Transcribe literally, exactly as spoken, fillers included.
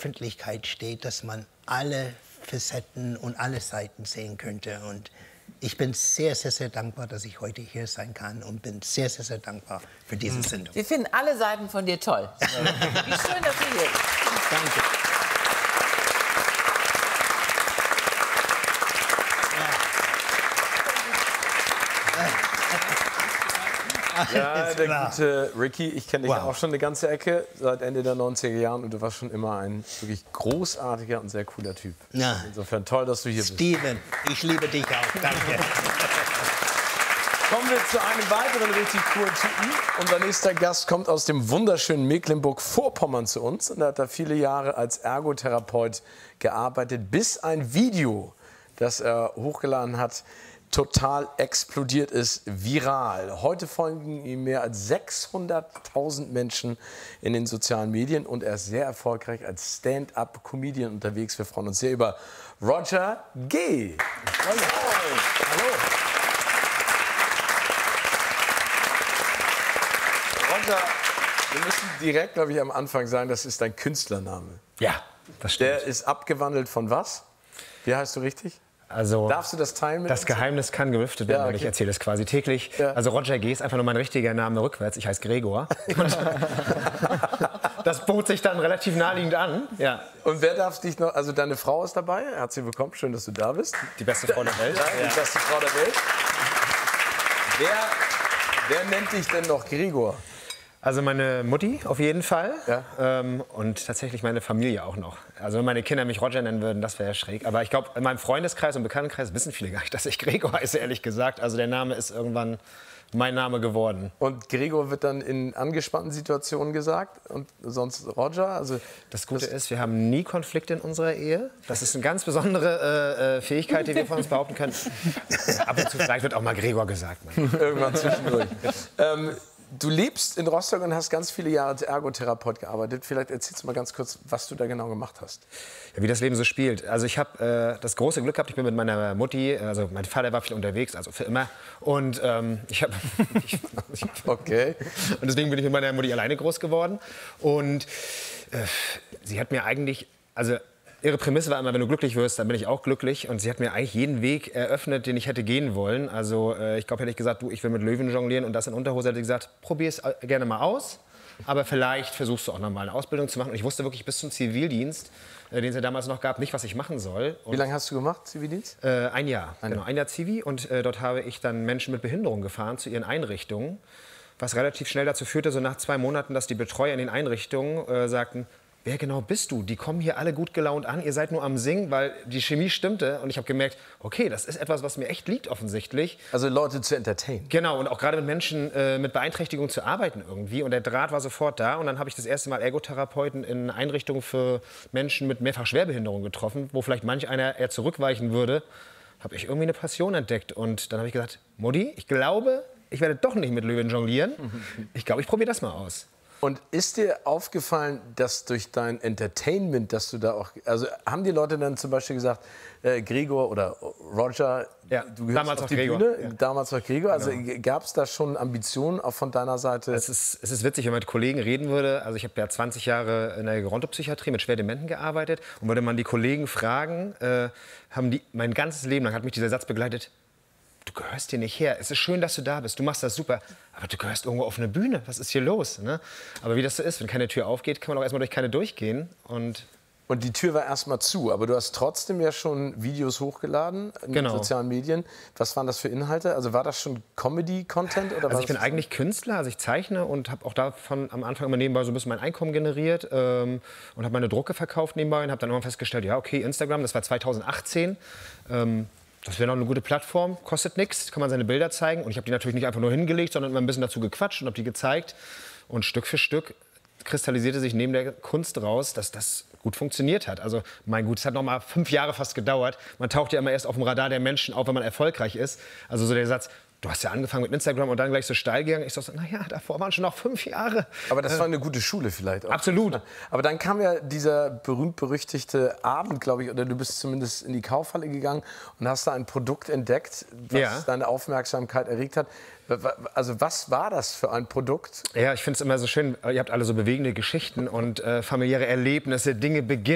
Öffentlichkeit steht, dass man alle Facetten und alle Seiten sehen könnte. Und ich bin sehr, sehr, sehr dankbar, dass ich heute hier sein kann und bin sehr, sehr, sehr dankbar für diese Sendung. Wir finden alle Seiten von dir toll. Wie schön, dass du hier bist. Danke. Ja, der gute Ricky, ich kenne dich Wow. ja auch schon eine ganze Ecke, seit Ende der neunziger Jahren. Und du warst schon immer ein wirklich großartiger und sehr cooler Typ. Ja. Insofern toll, dass du hier bist. Steven, ich liebe dich auch. Danke. Kommen wir zu einem weiteren richtig coolen Typen. Unser nächster Gast kommt aus dem wunderschönen Mecklenburg-Vorpommern zu uns. Und er hat da viele Jahre als Ergotherapeut gearbeitet, bis ein Video, das er hochgeladen hat, total explodiert ist, viral. Heute folgen ihm mehr als sechshunderttausend Menschen in den sozialen Medien und er ist sehr erfolgreich als Stand-up-Comedian unterwegs. Wir freuen uns sehr über Roger G. Hallo. Hallo. Roger, wir müssen direkt, glaube ich, am Anfang sagen, das ist dein Künstlername. Ja, das stimmt. Der ist abgewandelt von was? Wie heißt du richtig? Also, darfst du das teilen mit das uns? Geheimnis kann gelüftet werden, Ja, okay. Ich erzähle es quasi täglich. Ja. Also Roger G. ist einfach nur mein richtiger Name rückwärts. Ich heiße Gregor. Und das bot sich dann relativ naheliegend an. Ja. Und wer darf dich noch, also deine Frau ist dabei, herzlich willkommen, schön, dass du da bist. Die beste Frau der Welt. Ja, die Ja. beste Frau der Welt. Wer, wer nennt dich denn noch Gregor? Also meine Mutti auf jeden Fall. Ja. Ähm, und tatsächlich meine Familie auch noch. Also wenn meine Kinder mich Roger nennen würden, das wäre ja schräg. Aber ich glaube, in meinem Freundeskreis und Bekanntenkreis wissen viele gar nicht, dass ich Gregor heiße, ehrlich gesagt. Also der Name ist irgendwann mein Name geworden. Und Gregor wird dann in angespannten Situationen gesagt und sonst Roger? Also Das Gute ist, wir haben nie Konflikte in unserer Ehe. Das ist eine ganz besondere äh, Fähigkeit, die wir von uns behaupten können. Ab und zu vielleicht wird auch mal Gregor gesagt. Mann. irgendwann zwischendurch. ähm, Du lebst in Rostock und hast ganz viele Jahre als Ergotherapeut gearbeitet. Vielleicht erzählst du mal ganz kurz, was du da genau gemacht hast. Ja, wie das Leben so spielt. Also ich habe äh, das große Glück gehabt, ich bin mit meiner Mutti, also mein Vater war viel unterwegs, also für immer. Und ähm, ich habe... Okay. Und deswegen bin ich mit meiner Mutti alleine groß geworden. Und äh, sie hat mir eigentlich... also ihre Prämisse war immer, wenn du glücklich wirst, dann bin ich auch glücklich. Und sie hat mir eigentlich jeden Weg eröffnet, den ich hätte gehen wollen. Also äh, ich glaube, hätte ich gesagt, du, ich will mit Löwen jonglieren und das in Unterhose, hätte sie gesagt, probier es gerne mal aus. Aber vielleicht versuchst du auch noch mal eine Ausbildung zu machen. Und ich wusste wirklich bis zum Zivildienst, äh, den es ja damals noch gab, nicht, was ich machen soll. Und, Wie lange hast du gemacht, Zivildienst? Äh, ein Jahr, ein genau, ein Jahr Zivi. Und äh, dort habe ich dann Menschen mit Behinderung gefahren zu ihren Einrichtungen. Was relativ schnell dazu führte, so nach zwei Monaten, dass die Betreuer in den Einrichtungen äh, sagten, wer genau bist du? Die kommen hier alle gut gelaunt an, ihr seid nur am Singen, weil die Chemie stimmte. Und ich habe gemerkt, okay, das ist etwas, was mir echt liegt offensichtlich. Also Leute zu entertainen. Genau, und auch gerade mit Menschen äh, mit Beeinträchtigung zu arbeiten irgendwie. Und der Draht war sofort da. Und dann habe ich das erste Mal Ergotherapeuten in Einrichtungen für Menschen mit mehrfach Schwerbehinderung getroffen, wo vielleicht manch einer eher zurückweichen würde. Habe ich irgendwie eine Passion entdeckt. Und dann habe ich gesagt, Mutti, ich glaube, ich werde doch nicht mit Löwen jonglieren. Ich glaube, ich probiere das mal aus. Und ist dir aufgefallen, dass durch dein Entertainment, dass du da auch, also haben die Leute dann zum Beispiel gesagt, äh, Gregor oder Roger, ja, du gehörst damals auf auch die Gregor. Bühne, Ja. damals auch Gregor, also Genau. gab es da schon Ambitionen auch von deiner Seite? Es ist, es ist witzig, wenn man mit Kollegen reden würde. Also ich habe ja zwanzig Jahre in der Gerontopsychiatrie mit Schwerdementen gearbeitet. Und würde man die Kollegen fragen, äh, haben die, mein ganzes Leben lang hat mich dieser Satz begleitet, du gehörst hier nicht her. Es ist schön, dass du da bist. Du machst das super. Aber du gehörst irgendwo auf eine Bühne. Was ist hier los? Ne? Aber wie das so ist, wenn keine Tür aufgeht, kann man auch erstmal durch keine durchgehen. Und Und die Tür war erstmal zu, aber du hast trotzdem ja schon Videos hochgeladen in Genau. sozialen Medien. Was waren das für Inhalte? Also war das schon Comedy-Content? Oder also war ich bin das eigentlich Künstler, also ich zeichne und habe auch davon am Anfang immer nebenbei so ein bisschen mein Einkommen generiert ähm, und habe meine Drucke verkauft nebenbei und habe dann irgendwann festgestellt, ja okay, Instagram, das war zweitausendachtzehn. Ähm, Das wäre noch eine gute Plattform, kostet nichts, kann man seine Bilder zeigen. Und ich habe die natürlich nicht einfach nur hingelegt, sondern immer ein bisschen dazu gequatscht und habe die gezeigt. Und Stück für Stück kristallisierte sich neben der Kunst raus, dass das gut funktioniert hat. Also mein Gut, es hat noch mal fünf Jahre fast gedauert. Man taucht ja immer erst auf dem Radar der Menschen auf, wenn man erfolgreich ist. Also so der Satz, du hast ja angefangen mit Instagram und dann gleich so steil gegangen. Ich so, naja, davor waren schon noch fünf Jahre. Aber das war eine gute Schule vielleicht auch. Absolut. Aber dann kam ja dieser berühmt-berüchtigte Abend, glaube ich, oder du bist zumindest in die Kaufhalle gegangen und hast da ein Produkt entdeckt, was Ja. deine Aufmerksamkeit erregt hat. Also was war das für ein Produkt? Ja, ich finde es immer so schön, ihr habt alle so bewegende Geschichten und äh, familiäre Erlebnisse, Dinge beginnen.